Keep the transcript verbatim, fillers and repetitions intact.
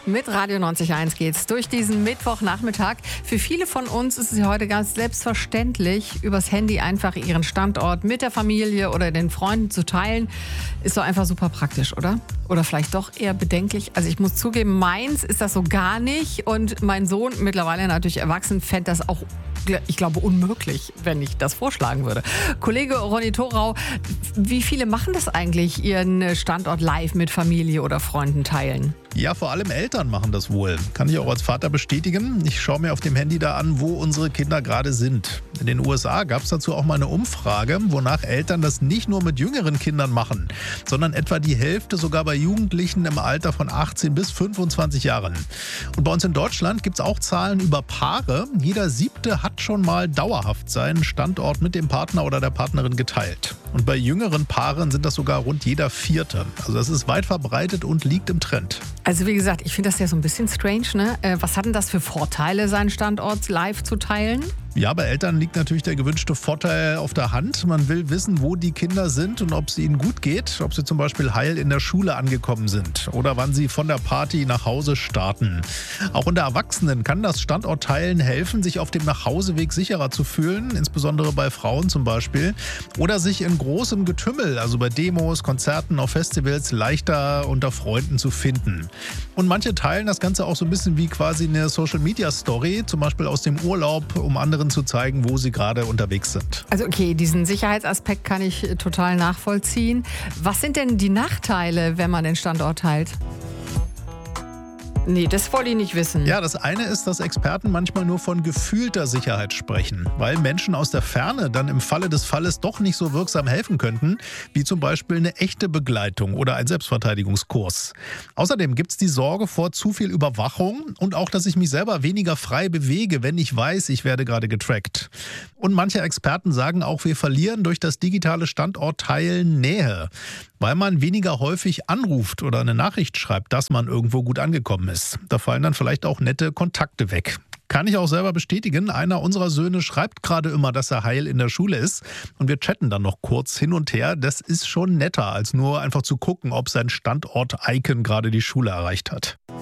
Mit Radio neunzig Komma eins geht's durch diesen Mittwochnachmittag. Für viele von uns ist es ja heute ganz selbstverständlich, übers Handy einfach ihren Standort mit der Familie oder den Freunden zu teilen. Ist doch einfach super praktisch, oder? Oder vielleicht doch eher bedenklich. Also ich muss zugeben, meins ist das so gar nicht. Und mein Sohn, mittlerweile natürlich erwachsen, fände das auch, ich glaube, unmöglich, wenn ich das vorschlagen würde. Kollege Ronny Thorau, wie viele machen das eigentlich, ihren Standort live mit Familie oder Freunden teilen? Ja, vor allem Eltern machen das wohl. Kann ich auch als Vater bestätigen. Ich schaue mir auf dem Handy da an, wo unsere Kinder gerade sind. In den U S A gab es dazu auch mal eine Umfrage, wonach Eltern das nicht nur mit jüngeren Kindern machen, sondern etwa die Hälfte sogar bei Jugendlichen im Alter von achtzehn bis fünfundzwanzig Jahren. Und bei uns in Deutschland gibt es auch Zahlen über Paare. Jeder Siebte hat schon mal dauerhaft seinen Standort mit dem Partner oder der Partnerin geteilt. Und bei jüngeren Paaren sind das sogar rund jeder Vierte. Also das ist weit verbreitet und liegt im Trend. Also wie gesagt, ich finde das ja so ein bisschen strange, ne? Äh, was hat denn das für Vorteile, seinen Standort live zu teilen? Ja, bei Eltern liegt natürlich der gewünschte Vorteil auf der Hand. Man will wissen, wo die Kinder sind und ob es ihnen gut geht, ob sie zum Beispiel heil in der Schule angekommen sind oder wann sie von der Party nach Hause starten. Auch unter Erwachsenen kann das Standortteilen helfen, sich auf dem Nachhauseweg sicherer zu fühlen, insbesondere bei Frauen zum Beispiel, oder sich in großem Getümmel, also bei Demos, Konzerten, auf Festivals, leichter unter Freunden zu finden. Und manche teilen das Ganze auch so ein bisschen wie quasi eine Social-Media-Story, zum Beispiel aus dem Urlaub, um andere zu zeigen, wo sie gerade unterwegs sind. Also okay, diesen Sicherheitsaspekt kann ich total nachvollziehen. Was sind denn die Nachteile, wenn man den Standort teilt? Nee, das wollte ich nicht wissen. Ja, das eine ist, dass Experten manchmal nur von gefühlter Sicherheit sprechen, weil Menschen aus der Ferne dann im Falle des Falles doch nicht so wirksam helfen könnten, wie zum Beispiel eine echte Begleitung oder ein Selbstverteidigungskurs. Außerdem gibt es die Sorge vor zu viel Überwachung und auch, dass ich mich selber weniger frei bewege, wenn ich weiß, ich werde gerade getrackt. Und manche Experten sagen auch, wir verlieren durch das digitale Standortteilen Nähe, weil man weniger häufig anruft oder eine Nachricht schreibt, dass man irgendwo gut angekommen ist. Da fallen dann vielleicht auch nette Kontakte weg. Kann ich auch selber bestätigen. Einer unserer Söhne schreibt gerade immer, dass er heil in der Schule ist. Und wir chatten dann noch kurz hin und her. Das ist schon netter, als nur einfach zu gucken, ob sein Standort-Icon gerade die Schule erreicht hat.